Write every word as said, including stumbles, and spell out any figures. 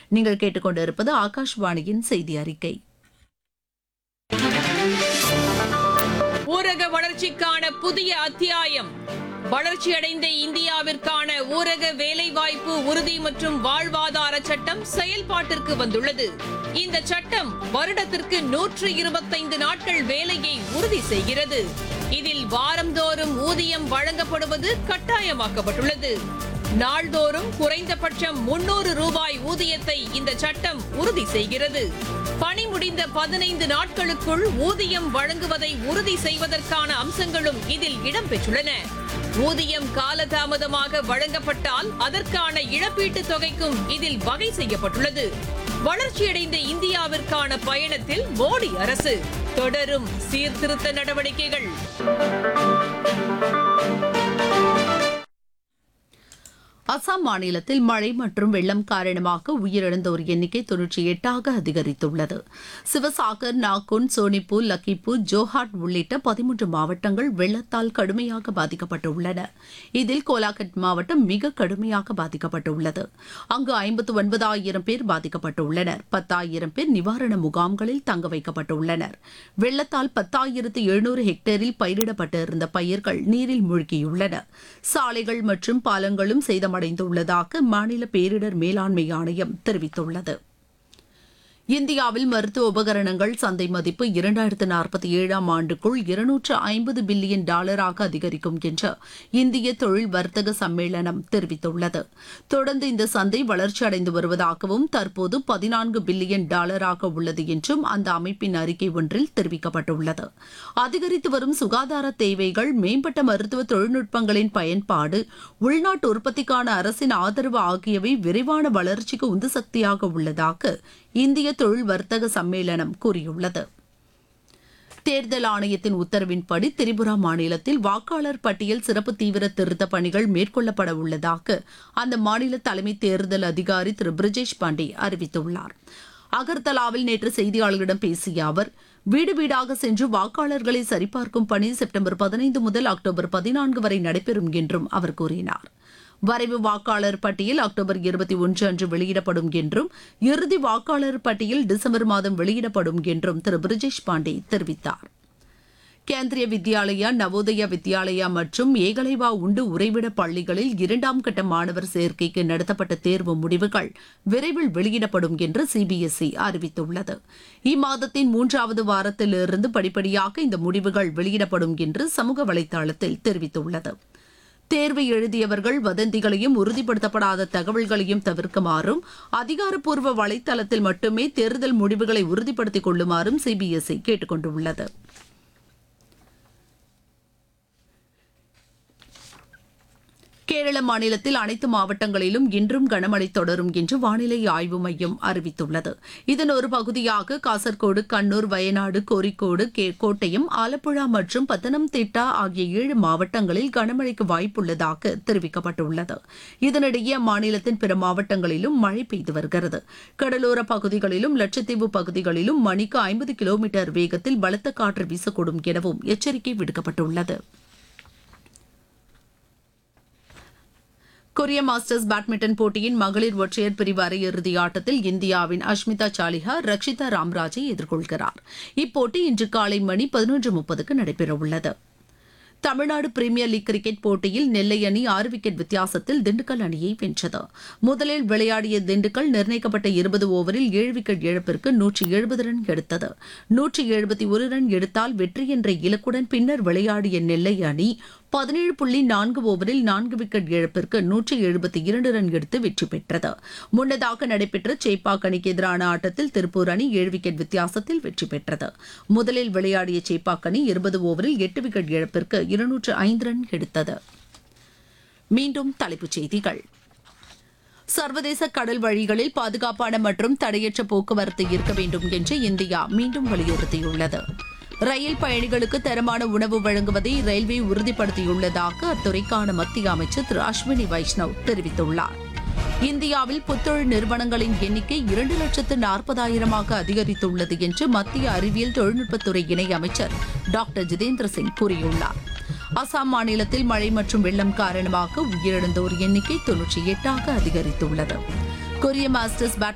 நீங்கள் கேட்டுக்கொண்டிருப்பது ஆகாஷ்வாணியின் செய்தி அறிக்கை. ஊரக வளர்ச்சிக்கான புதிய அத்தியாயம். வளர்ச்சியடைந்த இந்தியாவிற்கான ஊரக வேலைவாய்ப்பு உறுதி மற்றும் வாழ்வாதார சட்டம் செயல்பாட்டிற்கு வந்துள்ளது. இந்த சட்டம் வருடத்திற்கு நூற்று இருபத்தைந்து நாட்கள் வேலையை உறுதி செய்கிறது. இதில் வாரந்தோறும் ஊதியம் வழங்கப்படுவது கட்டாயமாக்கப்பட்டுள்ளது. நாள்தோறும் குறைந்தபட்சம் முன்னூறு ரூபாய் ஊதியத்தை இந்த சட்டம் உறுதி செய்கிறது. பணி முடிந்த பதினைந்து நாட்களுக்குள் ஊதியம் வழங்குவதை உறுதி செய்வதற்கான அம்சங்களும் இதில் இடம்பெற்றுள்ளன. ஊதியம் காலதாமதமாக வழங்கப்பட்டால் அதற்கான இழப்பீட்டுத் தொகைக்கும் இதில் வகை செய்யப்பட்டுள்ளது. வளர்ச்சியடைந்த இந்தியாவிற்கான பயணத்தில் மோடி அரசு தொடரும் சீர்திருத்த நடவடிக்கைகள். அசாம் மாநிலத்தில் மழை மற்றும் வெள்ளம் காரணமாக உயிரிழந்தோர் எண்ணிக்கை தொன்னூற்றி எட்டாக அதிகரித்துள்ளது. சிவசாகர், நாகுன், சோனிப்பூர், லக்கிப்பூர், ஜோஹாட் உள்ளிட்ட பதிமூன்று மாவட்டங்கள் வெள்ளத்தால் கடுமையாக பாதிக்கப்பட்டுள்ளன. இதில் கோலாகட் மாவட்டம் மிக கடுமையாக பாதிக்கப்பட்டுள்ளது. அங்கு ஐம்பத்து ஒன்பதாயிரம் பேர் பாதிக்கப்பட்டுள்ளனர். பத்தாயிரம் பேர் நிவாரண முகாம்களில் தங்க வைக்கப்பட்டுள்ளனர். வெள்ளத்தால் பத்தாயிரத்து எழுநூறு ஹெக்டேரில் பயிரிடப்பட்டிருந்த பயிர்கள் நீரில் மூழ்கியுள்ளன. சாலைகள் மற்றும் பாலங்களும் சேதமடைந்துள்ளதாக மாநில பேரிடர் மேலாண்மை ஆணையம் தெரிவித்துள்ளது. இந்தியாவில் மருத்துவ உபகரணங்கள் சந்தை மதிப்பு இரண்டாயிரத்து நாற்பத்தி ஏழாம் ஆண்டுக்குள் இருநூற்று ஐம்பது பில்லியன் டாலராக அதிகரிக்கும் என்று இந்திய தொழில் வர்த்தக சம்மேளனம் தெரிவித்துள்ளது. தொடர்ந்து இந்த சந்தை வளர்ச்சியடைந்து வருவதாகவும் தற்போது பதினான்கு பில்லியன் டாலராக உள்ளது என்றும் அந்த அமைப்பின் அறிக்கை ஒன்றில் தெரிவிக்கப்பட்டுள்ளது. அதிகரித்து வரும் சுகாதார தேவைகள், மேம்பட்ட மருத்துவ தொழில்நுட்பங்களின் பயன்பாடு, உள்நாட்டு உற்பத்திக்கான அரசின் ஆதரவு ஆகியவை விரைவான வளர்ச்சிக்கு உந்து சக்தியாக உள்ளதாக இந்திய தொழில் வர்த்தக சம்மேளனம் கூறியுள்ளது. தேர்தல் ஆணையத்தின் உத்தரவின்படி திரிபுரா மாநிலத்தில் வாக்காளர் பட்டியல் சிறப்பு தீவிர திருத்தப் பணிகள் மேற்கொள்ளப்பட உள்ளதாக அந்த மாநில தலைமை தேர்தல் அதிகாரி திரு பிரிஜேஷ் பாண்டே அறிவித்துள்ளார். அகர்தலாவில் நேற்று செய்தியாளர்களிடம் பேசிய அவர், வீடு வீடாக சென்று வாக்காளர்களை சரிபார்க்கும் பணி செப்டம்பர் பதினைந்து முதல் அக்டோபர் பதினான்கு வரை நடைபெறும் என்றும் அவர் கூறினார். வரைவு வாக்காளர் பட்டியல் அக்டோபர் இருபத்தி ஒன்று அன்று வெளியிடப்படும் என்றும் இறுதி வாக்காளர் பட்டியல் டிசம்பர் மாதம் வெளியிடப்படும் என்றும் திரு பிரிஜேஷ் பாண்டே தெரிவித்தார். கேந்திரிய வித்யாலயா, நவோதயா வித்யாலயா மற்றும் ஏகலைவா உண்டு உறைவிட பள்ளிகளில் இரண்டாம் கட்ட மாணவர் சேர்க்கைக்கு நடத்தப்பட்ட தேர்வு முடிவுகள் விரைவில் வெளியிடப்படும் என்று சிபிஎஸ்இ அறிவித்துள்ளது. இம்மாதத்தின் மூன்றாவது வாரத்திலிருந்து படிப்படியாக இந்த முடிவுகள் வெளியிடப்படும் என்று சமூக வலைதளத்தில் தெரிவித்துள்ளது. தேர்வை எழுதியவர்கள் வதந்திகளையும் உறுதிப்படுத்தப்படாத தகவல்களையும் தவிர்க்குமாறும் அதிகாரப்பூர்வ வலைதளத்தில் மட்டுமே தேர்தல் முடிவுகளை உறுதிப்படுத்திக் கொள்ளுமாறும் சிபிஎஸ்இ கேட்டுக் கொண்டுள்ளது. கேரள மாநிலத்தில் அனைத்து மாவட்டங்களிலும் இன்றும் கனமழை தொடரும் என்று வானிலை ஆய்வு மையம் அறிவித்துள்ளது. இதன் ஒரு பகுதியாக காசர்கோடு, கண்ணூர், வயநாடு, கோரிக்கோடு, கோட்டயம், ஆலப்புழா மற்றும் பத்தனம்திட்டா ஆகிய ஏழு மாவட்டங்களில் கனமழைக்கு வாய்ப்புள்ளதாக தெரிவிக்கப்பட்டுள்ளது. இதனிடையே அம்மாநிலத்தின் பிற மாவட்டங்களிலும் மழை பெய்து வருகிறது. கடலோர பகுதிகளிலும் லட்சத்தீவு பகுதிகளிலும் மணிக்கு ஐம்பது கிலோமீட்டர் வேகத்தில் பலத்த காற்று வீசக்கூடும் எனவும் எச்சரிக்கை விடுக்கப்பட்டுள்ளது. கொரிய மாஸ்டர்ஸ் பேட்மிண்டன் போட்டியின் மகளிர் ஒற்றையர் பிரிவு அரையிறுதி ஆட்டத்தில் இந்தியாவின் அஷ்மிதா சாலிஹா ரக்ஷிதா ராம்ராஜை எதிர்கொள்கிறார். இப்போட்டி இன்று காலை மணி பதினொன்று முப்பதுக்கு நடைபெறவுள்ளது. தமிழ்நாடு பிரீமியர் லீக் கிரிக்கெட் போட்டியில் நெல்லை அணி ஆறு விக்கெட் வித்தியாசத்தில் திண்டுக்கல் அணியை வென்றது. முதலில் விளையாடிய திண்டுக்கல் நிர்ணயிக்கப்பட்ட இருபது ஓவரில் ஏழு விக்கெட் இழப்பிற்கு நூற்றி எழுபது ரன் எடுத்தது. நூற்றி எழுபத்தி ஒரு ரன் எடுத்தால் வெற்றி என்ற இலக்குடன் பின்னர் விளையாடிய நெல்லை அணி பதினேழு புள்ளி நான்கு ஓவரில் நான்கு விக்கெட் இழப்பிற்கு நூற்றி எழுபத்தி இரண்டு ரன் எடுத்து வெற்றி பெற்றது. முன்னதாக நடைபெற்ற சேப்பாக் அணிக்கு எதிரான ஆட்டத்தில் திருப்பூர் அணி ஏழு விக்கெட் வித்தியாசத்தில் வெற்றி பெற்றது. முதலில் விளையாடிய சேப்பாக் அணி இருபது ஓவரில் எட்டு விக்கெட் இழப்பிற்கு இருநூற்று ஐந்து ரன் எடுத்தது. மீண்டும் தலைப்புச் செய்திகள். சர்வதேச கடல் வழிகளில் பாதுகாப்பான மற்றும் தடையற்ற போக்குவரத்து இருக்க வேண்டும் என்று இந்தியா மீண்டும் வலியுறுத்தியுள்ளது. ரயில் பயணிகளுக்கு தரமான உணவு வழங்குவதை ரயில்வே உறுதிப்படுத்தியுள்ளதாக அத்துறைக்கான மத்திய அமைச்சர் திரு அஸ்வினி வைஷ்ணவ் தெரிவித்துள்ளார். இந்தியாவில் புத்தொழில் நிறுவனங்களின் எண்ணிக்கை இரண்டு லட்சத்து நாற்பதாயிரமாக அதிகரித்துள்ளது என்று மத்திய அறிவியல் தொழில்நுட்பத்துறை இணை அமைச்சர் டாக்டர் ஜிதேந்திர சிங் கூறியுள்ளார். அசாம் மாநிலத்தில் மழை மற்றும் வெள்ளம் காரணமாக உயிரிழந்தோர் எண்ணிக்கை தொன்னூற்றி எட்டாக அதிகரித்துள்ளது. கொரிய மாஸ்டர்ஸ் பேட்மிண்டன்